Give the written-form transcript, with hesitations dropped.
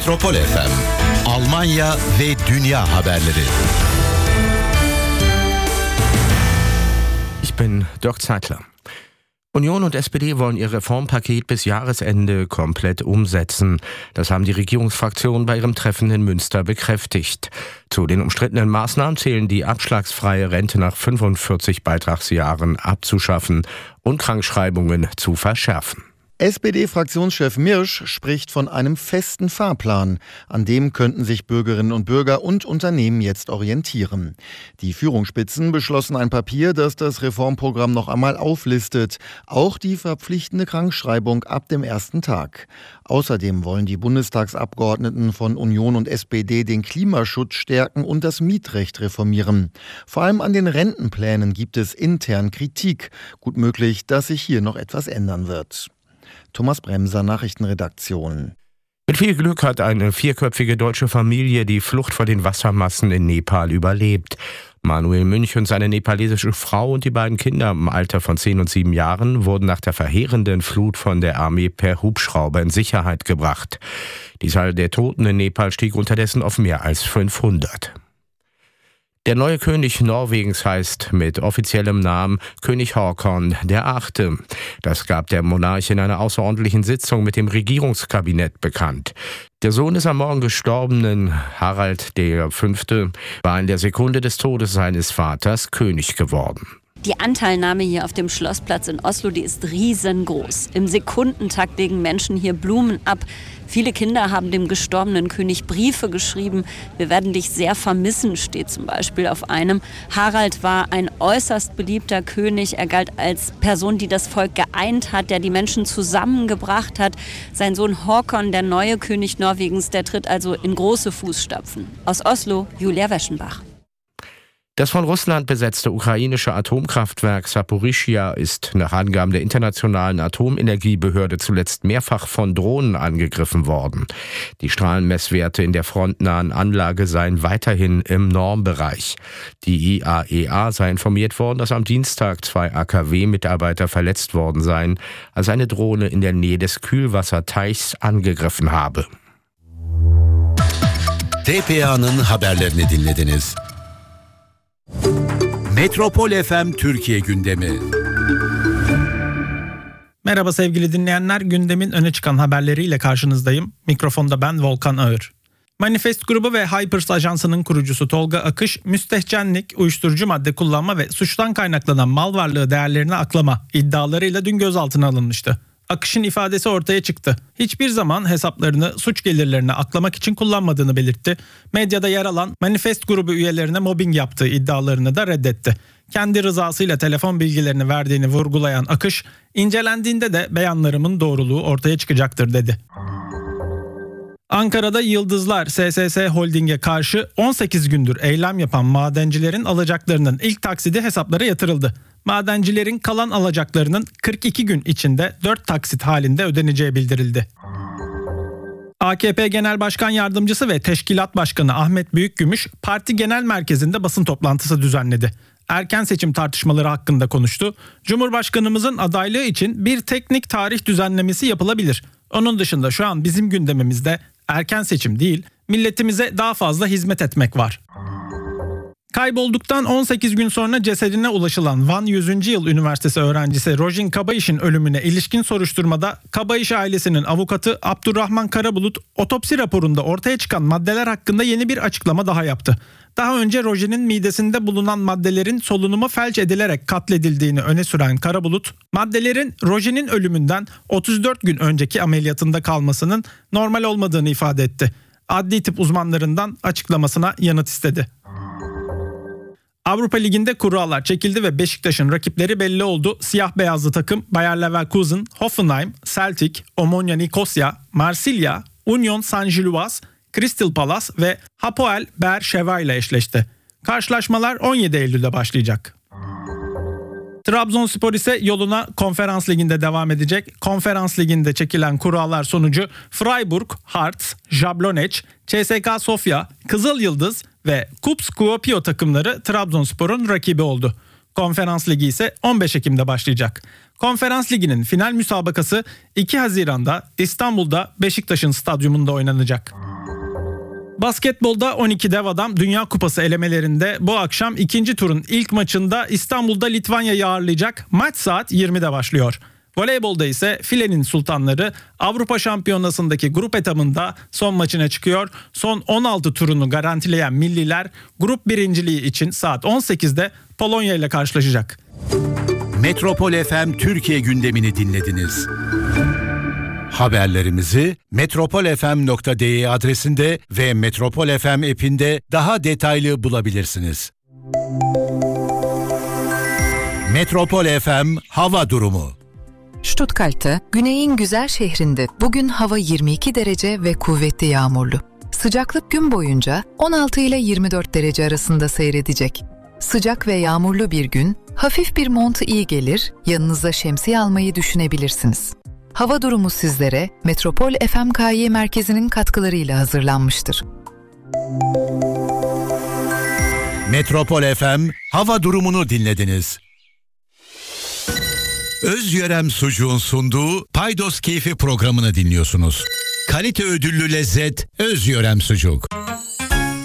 Metropol FM, Almanya ve dünya haberleri. Ich bin Dirk Zeitler. Union und SPD wollen ihr Reformpaket bis Jahresende komplett umsetzen. Das haben die Regierungsfraktionen bei ihrem Treffen in Münster bekräftigt. Zu den umstrittenen Maßnahmen zählen die abschlagsfreie Rente nach 45 Beitragsjahren abzuschaffen und Krankschreibungen zu verschärfen. SPD-Fraktionschef Mirsch spricht von einem festen Fahrplan. An dem könnten sich Bürgerinnen und Bürger und Unternehmen jetzt orientieren. Die Führungsspitzen beschlossen ein Papier, das das Reformprogramm noch einmal auflistet. Auch die verpflichtende Krankschreibung ab dem ersten Tag. Außerdem wollen die Bundestagsabgeordneten von Union und SPD den Klimaschutz stärken und das Mietrecht reformieren. Vor allem an den Rentenplänen gibt es intern Kritik. Gut möglich, dass sich hier noch etwas ändern wird. Thomas Bremser, Nachrichtenredaktion. Mit viel Glück hat eine vierköpfige deutsche Familie die Flucht vor den Wassermassen in Nepal überlebt. Manuel Münch und seine nepalesische Frau und die beiden Kinder im Alter von 10 und 7 Jahren wurden nach der verheerenden Flut von der Armee per Hubschrauber in Sicherheit gebracht. Die Zahl der Toten in Nepal stieg unterdessen auf mehr als 500. Der neue König Norwegens heißt mit offiziellem Namen König Håkon VIII. Das gab der Monarch in einer außerordentlichen Sitzung mit dem Regierungskabinett bekannt. Der Sohn des am Morgen gestorbenen Harald V. war in der Sekunde des Todes seines Vaters König geworden. Die Anteilnahme hier auf dem Schlossplatz in Oslo, die ist riesengroß. Im Sekundentakt legen Menschen hier Blumen ab. Viele Kinder haben dem gestorbenen König Briefe geschrieben. Wir werden dich sehr vermissen, steht zum Beispiel auf einem. Harald war ein äußerst beliebter König. Er galt als Person, die das Volk geeint hat, der die Menschen zusammengebracht hat. Sein Sohn Håkon, der neue König Norwegens, der tritt also in große Fußstapfen. Aus Oslo, Julia Weschenbach. Das von Russland besetzte ukrainische Atomkraftwerk Saporischschja ist nach Angaben der Internationalen Atomenergiebehörde zuletzt mehrfach von Drohnen angegriffen worden. Die Strahlenmesswerte in der frontnahen Anlage seien weiterhin im Normbereich. Die IAEA sei informiert worden, dass am Dienstag 2 AKW-Mitarbeiter verletzt worden seien, als eine Drohne in der Nähe des Kühlwasserteichs angegriffen habe. TPA'nın haberlerini dinlediniz. Metropol FM Türkiye gündemi. Merhaba sevgili dinleyenler, gündemin öne çıkan haberleriyle karşınızdayım. Mikrofonda ben Volkan Ağır. Manifest grubu ve Hypers ajansının kurucusu Tolga Akış, müstehcenlik, uyuşturucu madde kullanma ve suçtan kaynaklanan mal varlığı değerlerini aklama iddialarıyla dün gözaltına alınmıştı. Akış'ın ifadesi ortaya çıktı. Hiçbir zaman hesaplarını suç gelirlerini aklamak için kullanmadığını belirtti. Medyada yer alan Manifest grubu üyelerine mobbing yaptığı iddialarını da reddetti. Kendi rızasıyla telefon bilgilerini verdiğini vurgulayan Akış, incelendiğinde de beyanlarımın doğruluğu ortaya çıkacaktır dedi. Ankara'da Yıldızlar SSS Holding'e karşı 18 gündür eylem yapan madencilerin alacaklarının ilk taksidi hesaplara yatırıldı. Madencilerin kalan alacaklarının 42 gün içinde 4 taksit halinde ödeneceği bildirildi. AKP Genel Başkan Yardımcısı ve Teşkilat Başkanı Ahmet Büyükgümüş, parti genel merkezinde basın toplantısı düzenledi. Erken seçim tartışmaları hakkında konuştu. Cumhurbaşkanımızın adaylığı için bir teknik tarih düzenlemesi yapılabilir. Onun dışında şu an bizim gündemimizde erken seçim değil, milletimize daha fazla hizmet etmek var. Kaybolduktan 18 gün sonra cesedine ulaşılan Van 100. Yıl Üniversitesi öğrencisi Rojin Kabayiş'in ölümüne ilişkin soruşturmada Kabayiş ailesinin avukatı Abdurrahman Karabulut otopsi raporunda ortaya çıkan maddeler hakkında yeni bir açıklama daha yaptı. Daha önce Rojin'in midesinde bulunan maddelerin solunumu felç edilerek katledildiğini öne süren Karabulut, maddelerin Rojin'in ölümünden 34 gün önceki ameliyatında kalmasının normal olmadığını ifade etti. Adli tıp uzmanlarından açıklamasına yanıt istedi. Avrupa Ligi'nde kurallar çekildi ve Beşiktaş'ın rakipleri belli oldu. Siyah beyazlı takım Bayer Leverkusen, Hoffenheim, Celtic, Omonia Nicosia, Marsilya, Union Saint-Gilloise, Crystal Palace ve Hapoel Beersheva ile eşleşti. Karşılaşmalar 17 Eylül'de başlayacak. Trabzonspor ise yoluna Konferans Ligi'nde devam edecek. Konferans Ligi'nde çekilen kurallar sonucu Freiburg, Hearts, Jablonec, CSKA Sofya, Kızıl Yıldız ve KuP Skopje takımları Trabzonspor'un rakibi oldu. Konferans Ligi ise 15 Ekim'de başlayacak. Konferans Ligi'nin final müsabakası 2 Haziran'da İstanbul'da Beşiktaş'ın stadyumunda oynanacak. Basketbolda 12 dev adam Dünya Kupası elemelerinde bu akşam ikinci turun ilk maçında İstanbul'da Litvanya'yı ağırlayacak. Maç saat 20'de başlıyor. Voleybolda ise filenin sultanları Avrupa Şampiyonası'ndaki grup etabında son maçına çıkıyor. Son 16 turunu garantileyen milliler grup birinciliği için saat 18'de Polonya ile karşılaşacak. Metropol FM Türkiye gündemini dinlediniz. Haberlerimizi metropolfm.de adresinde ve Metropol FM app'inde daha detaylı bulabilirsiniz. Metropol FM hava durumu. Stuttgart'ta, güneyin güzel şehrinde bugün hava 22 derece ve kuvvetli yağmurlu. Sıcaklık gün boyunca 16 ile 24 derece arasında seyredecek. Sıcak ve yağmurlu bir gün, hafif bir mont iyi gelir, yanınıza şemsiye almayı düşünebilirsiniz. Hava durumu sizlere Metropol FMKY merkezinin katkılarıyla hazırlanmıştır. Metropol FM hava durumunu dinlediniz. Özyörem Sucuğun sunduğu Paydos Keyfi programını dinliyorsunuz. Kalite ödüllü lezzet Özyörem Sucuk.